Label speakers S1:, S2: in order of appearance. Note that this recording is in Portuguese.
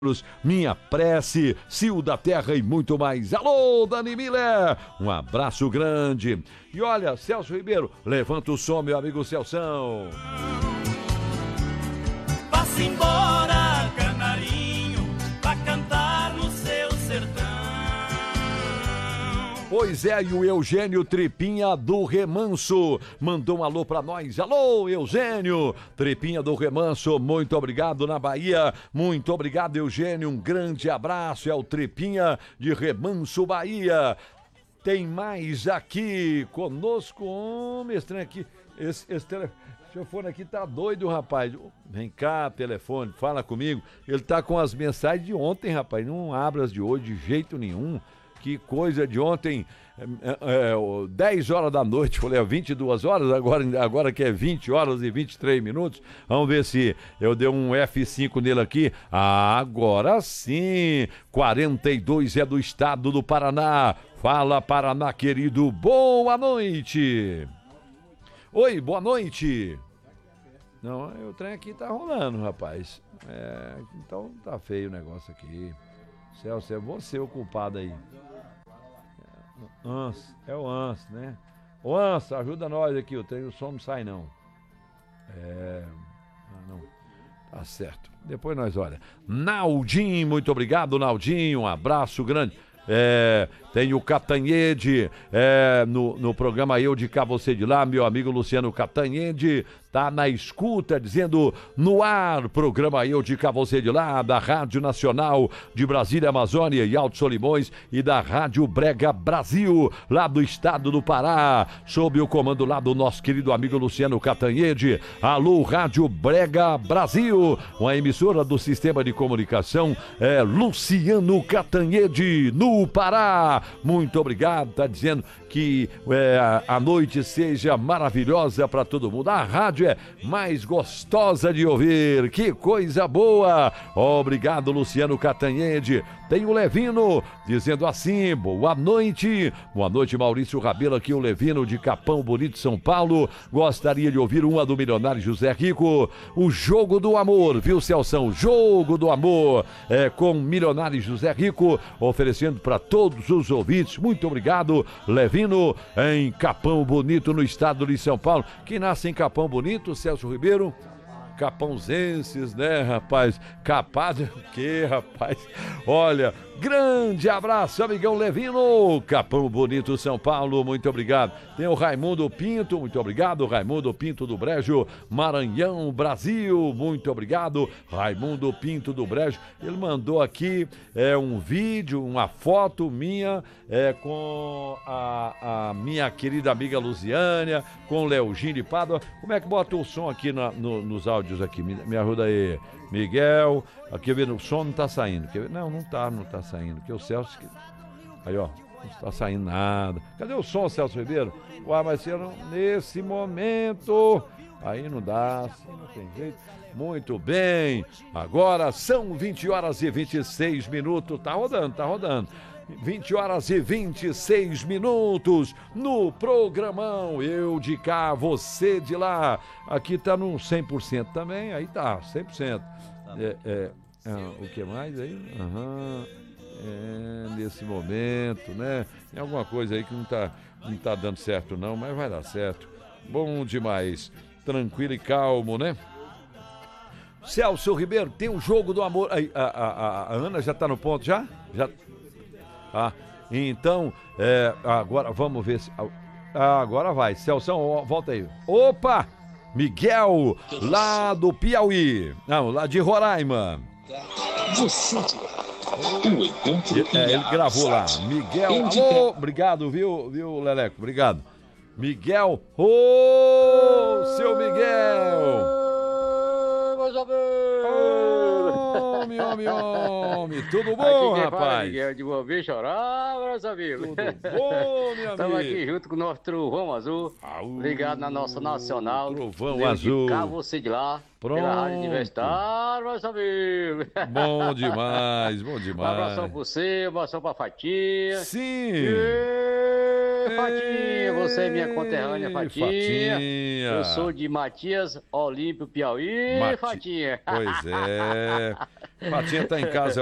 S1: Minha Prece, Cio da Terra e muito mais. Alô, Dani Miller, um abraço grande. E olha, Celso Ribeiro, levanta o som, meu amigo Celção.
S2: Vá-se embora, canarinho, vá cantar no seu sertão.
S1: Pois é, e o Eugênio Tripinha do Remanso mandou um alô pra nós. Alô, Eugênio Tripinha do Remanso, muito obrigado na Bahia. Muito obrigado, Eugênio, um grande abraço. É o Tripinha de Remanso, Bahia. Tem mais aqui conosco, homem estranho aqui. Esse telefone aqui tá doido, rapaz. Vem cá, telefone, fala comigo. Ele tá com as mensagens de ontem, rapaz. Não abra as de hoje de jeito nenhum. Que coisa de ontem, 10 horas da noite, falei 22 horas, agora que é 20 horas e 23 minutos. Vamos ver se eu dei um F5 nele aqui. Agora sim, 42 é do estado do Paraná. Fala, Paraná, querido, boa noite. Oi, boa noite. Não, o trem aqui tá rolando, rapaz. Então tá feio o negócio aqui. Celso, é você o culpado aí. É o Anso, né? Ô Anso, ajuda nós aqui, o som não sai não. Não. Tá certo. Depois nós olha. Naldinho, muito obrigado, Naldinho. Um abraço grande. Tem o Catanhede no programa Eu de Cá, Você de Lá, meu amigo Luciano Catanhede tá na escuta, dizendo no ar, programa Eu de Cá, Você de Lá, da Rádio Nacional de Brasília, Amazônia e Alto Solimões e da Rádio Brega Brasil, lá do estado do Pará, sob o comando lá do nosso querido amigo Luciano Catanhede. Alô, Rádio Brega Brasil, uma emissora do Sistema de Comunicação Luciano Catanhede, no Pará. Muito obrigado, tá dizendo que a noite seja maravilhosa para todo mundo. A rádio é mais gostosa de ouvir. Que coisa boa! Obrigado, Luciano Catanhede. Tem o Levino dizendo assim: boa noite. Boa noite, Maurício Rabelo, aqui o Levino de Capão Bonito, São Paulo. Gostaria de ouvir uma do milionário José Rico, o Jogo do Amor, viu, Celção? Jogo do Amor, com milionário José Rico, oferecendo para todos os ouvintes. Muito obrigado, Levino, em Capão Bonito, no estado de São Paulo. Quem nasce em Capão Bonito, Celso Ribeiro? Capãozenses, né, rapaz? Capaz de o quê, rapaz? Olha, grande abraço, amigão Levino, Capão Bonito, São Paulo, muito obrigado. Tem o Raimundo Pinto, muito obrigado, Raimundo Pinto do Brejo, Maranhão, Brasil, muito obrigado, Raimundo Pinto do Brejo. Ele mandou aqui um vídeo, uma foto minha com a minha querida amiga Luziânia, com o Leogine de Pádua. Como é que bota o som aqui nos áudios aqui? Me ajuda aí, Miguel. Aqui, o som não tá saindo. Não tá saindo. Que o Celso... Aí, ó, não tá saindo nada. Cadê o som, Celso Ribeiro? Uai, mas nesse momento... Aí não dá, assim não tem jeito. Muito bem. Agora são 20 horas e 26 minutos. Tá rodando. 20 horas e 26 minutos no programão Eu de Cá, Você de Lá. Aqui tá no 100% também, aí tá, 100%. O que mais aí? Nesse momento, né? Tem alguma coisa aí que não tá dando certo não, mas vai dar certo. Bom demais. Tranquilo e calmo, né? Celso Ribeiro, tem um Jogo do Amor. A Ana já tá no ponto já? Já. Então, agora vamos ver se... agora vai, Celção, volta aí. Opa! Miguel, lá do Piauí. Não, lá de Roraima. Ele gravou lá. Miguel, alô, obrigado, viu, Leleco? Obrigado. Miguel, seu Miguel. Homem, tudo bom, aqui rapaz?
S3: Miguel de Boa Vista, chorar, meus amigos.
S1: Tudo bom, meu amigo?
S3: Estamos aqui junto com o nosso Trovão Azul, ligado na nossa nacional.
S1: Trovão Azul.
S3: De cá, você de lá.
S1: Pronto.
S3: Pela Rádio Universitária, meus amigos.
S1: Bom demais.
S3: Um abração pra você, um abração pra Fatia.
S1: Sim.
S3: Fatinha, você é minha conterrânea, Fatinha.
S1: Fatinha.
S3: Eu sou de Matias, Olímpio, Piauí, Fatinha.
S1: Pois é. Fatinha tá em casa